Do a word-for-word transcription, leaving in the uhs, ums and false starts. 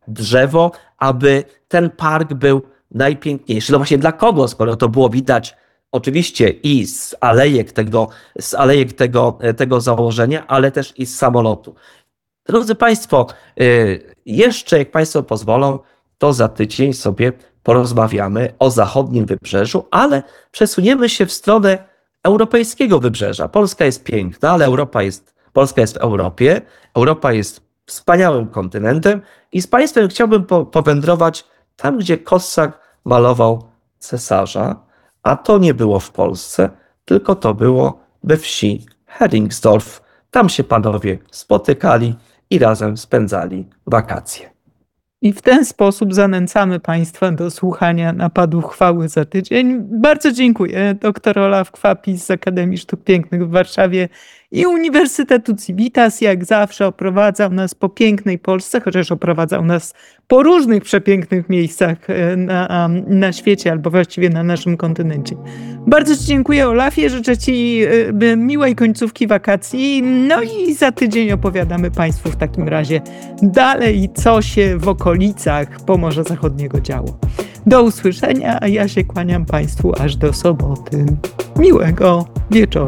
drzewo, aby ten park był najpiękniejszy. No właśnie dla kogo, skoro to było widać oczywiście i z alejek tego, z alejek tego, tego założenia, ale też i z samolotu. Drodzy Państwo, jeszcze jak Państwo pozwolą, to za tydzień sobie porozmawiamy o zachodnim wybrzeżu, ale przesuniemy się w stronę europejskiego wybrzeża. Polska jest piękna, ale Europa jest, Polska jest w Europie. Europa jest wspaniałym kontynentem i z Państwem chciałbym po, powędrować tam, gdzie Kossak malował cesarza, a to nie było w Polsce, tylko to było we wsi Heringsdorf. Tam się panowie spotykali i razem spędzali wakacje. I w ten sposób zanęcamy Państwa do słuchania Napadu Chwały za tydzień. Bardzo dziękuję. Doktor Olaf Kwapis z Akademii Sztuk Pięknych w Warszawie i Uniwersytetu Civitas jak zawsze oprowadzał nas po pięknej Polsce, chociaż oprowadzał nas po różnych przepięknych miejscach na, na świecie, albo właściwie na naszym kontynencie. Bardzo Ci dziękuję, Olafie. Życzę Ci miłej końcówki wakacji. No i za tydzień opowiadamy Państwu w takim razie dalej, co się w okolicach Pomorza Zachodniego działo. Do usłyszenia, a ja się kłaniam Państwu aż do soboty. Miłego wieczoru.